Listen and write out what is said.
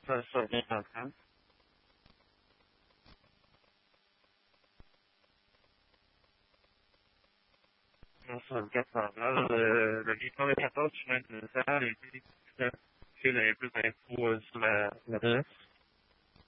ça vient d'entendre. Non, ça me casse pas mal. Le livre de 14, je suis intéressant. Et puis, j'ai plus d'infos sur l'adresse.